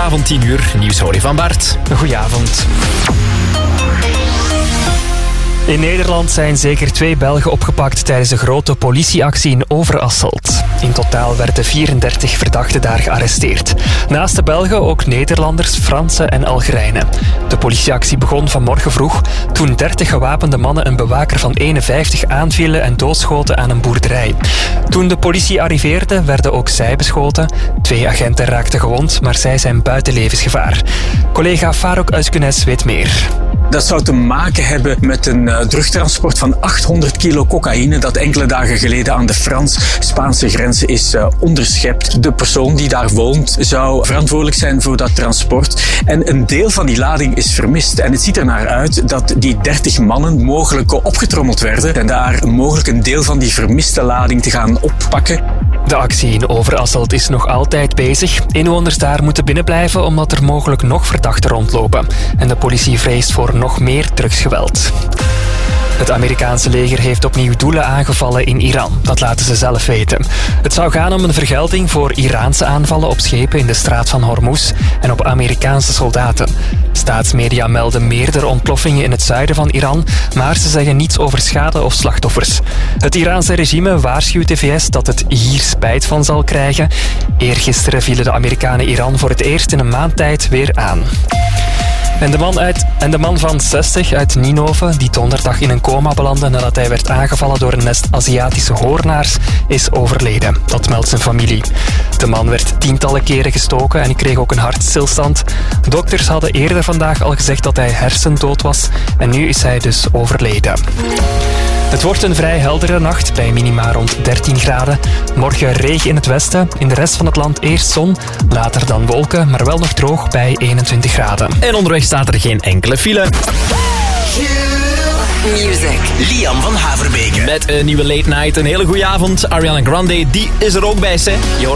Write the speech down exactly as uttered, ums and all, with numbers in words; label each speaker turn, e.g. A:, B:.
A: Goedenavond, tien uur. Nieuws hoor je van Bart.
B: Goedenavond. In Nederland zijn zeker twee Belgen opgepakt tijdens een grote politieactie in Overasselt. In totaal werden vierendertig verdachten daar gearresteerd. Naast de Belgen ook Nederlanders, Fransen en Algerijnen. De politieactie begon vanmorgen vroeg toen dertig gewapende mannen een bewaker van eenenvijftig aanvielen en doodschoten aan een boerderij. Toen de politie arriveerde werden ook zij beschoten. Twee agenten raakten gewond, maar zij zijn buiten levensgevaar. Collega Farouk Euskunes weet meer.
C: Dat zou te maken hebben met een uh, drugtransport van achthonderd kilo cocaïne dat enkele dagen geleden aan de Frans-Spaanse grens is uh, onderschept. De persoon die daar woont zou verantwoordelijk zijn voor dat transport. En een deel van die lading is vermist. En het ziet er naar uit dat die dertig mannen mogelijk opgetrommeld werden en daar mogelijk een deel van die vermiste lading te gaan oppakken.
B: De actie in Overasselt is nog altijd bezig. Inwoners daar moeten binnenblijven omdat er mogelijk nog verdachten rondlopen. En de politie vreest voor nog meer drugsgeweld. Het Amerikaanse leger heeft opnieuw doelen aangevallen in Iran. Dat laten ze zelf weten. Het zou gaan om een vergelding voor Iraanse aanvallen op schepen in de straat van Hormuz en op Amerikaanse soldaten. Staatsmedia melden meerdere ontploffingen in het zuiden van Iran, maar ze zeggen niets over schade of slachtoffers. Het Iraanse regime waarschuwt de V S dat het hier spijt van zal krijgen. Eergisteren vielen de Amerikanen Iran voor het eerst in een maand tijd weer aan. En de, man uit, en de man van zestig uit Ninove, die donderdag in een coma belandde nadat hij werd aangevallen door een nest Aziatische hoornaars, is overleden. Dat meldt zijn familie. De man werd tientallen keren gestoken en kreeg ook een hartstilstand. Dokters hadden eerder vandaag al gezegd dat hij hersendood was en nu is hij dus overleden. Het wordt een vrij heldere nacht bij minima rond dertien graden. Morgen regen in het westen. In de rest van het land eerst zon, later dan wolken, maar wel nog droog bij eenentwintig graden.
A: En onderweg staat er geen enkele file.
D: Music.
A: Liam van Haverbeke. Met een nieuwe late night. Een hele goede avond. Ariana Grande, die is er ook bij, ze. Je hoort